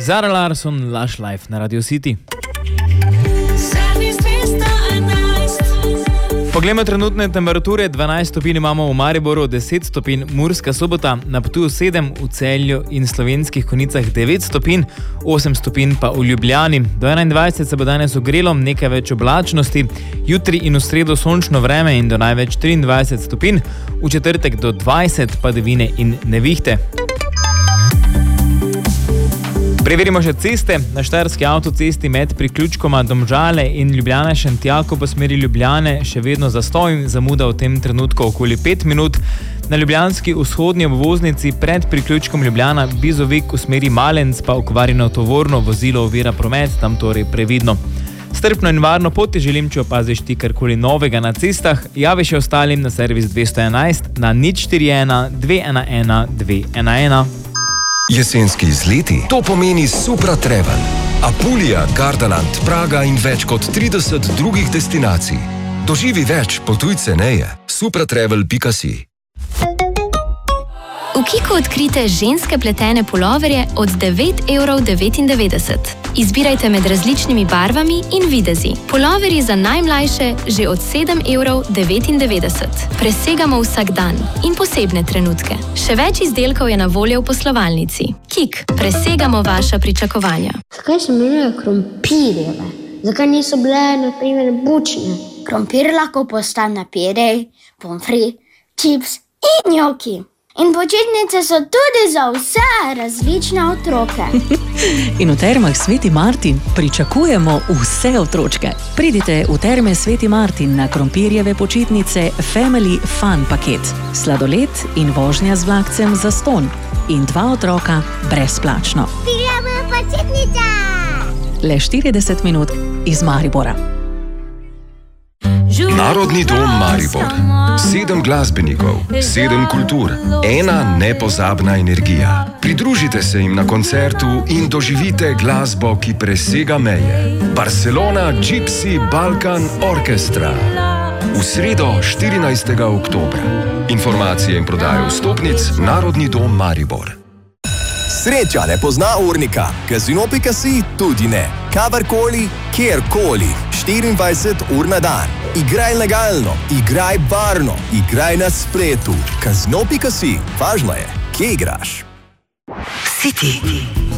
Zara Larsson, Lush Life na Radio City. Poglejmo trenutne temperature. 12 stopinj imamo v Mariboru, 10 stopinj Murska Sobota, na Ptuju 7, v Celju in Slovenskih Konjicah 9 stopinj, 8 stopinj pa v Ljubljani. Do 21 se bo danes ogrelo, nekaj več oblačnosti, jutri in v sredo sončno vreme in do največ 23 stopinj, v četrtek do 20 padavine in nevihte. Preverimo še ceste. Na Štajerski avtocesti med priključkoma Domžale in Ljubljana-Šentjako po smeri Ljubljane še vedno zastoj, zamuda v tem trenutku okoli 5 minut. Na ljubljanski vzhodnji obvoznici pred priključkom Ljubljana-Bizovik v smeri Malenc pa okvarjeno tovorno vozilo ovira promet, tam torej previdno. Strpno in varno pot ti želim, če opaziš ti karkoli novega na cestah, javi še ostalim na servis 211 na 041 211 211. Jesenski izleti, to pomeni Supra Travel. Apulija, Gardaland, Praga in več kot 30 drugih destinacij. Doživi več, potuj ceneje. supratravel.si. V Kiku odkrite ženske pletene puloverje od 9,99 €. Izbirajte med različnimi barvami in videzi. Puloverji za najmlajše že od 7,99 €. Presegamo vsak dan in posebne trenutke. Še več izdelkov je na voljo v poslovalnici. Kik, presegamo vaša pričakovanja. Zakaj se imenujejo krompirjeve? Zakaj niso bile, na primer, bučne? Krompir lahko postane pire, pomfri, čips in njoki. In počitnice so tudi za vse različne otroke. In v Termah Sveti Martin pričakujemo vse otročke. Pridite v Terme Sveti Martin na krompirjeve počitnice Family Fun paket. Sladoled in vožnja z vlakcem zastonj. In 2 otroka brezplačno. Pijamo počitnica! Le 40 minut iz Maribora. Narodni dom Maribor. 7 glasbenikov, 7 kultur, 1 nepozabna energija. Pridružite se jim na koncertu in doživite glasbo, ki presega meje. Barcelona Gypsy Balkan Orchestra. V sredo 14. oktobra. Informacije in prodajo vstopnic Narodni dom Maribor. Sreča ne pozna urnika, Casino.si tudi ne. Kadarkoli, kjerkoli, 24 ur na dan. Igraj legalno, igraj varno, igraj na spletu. Casino.si, važno je, kje igraš. City.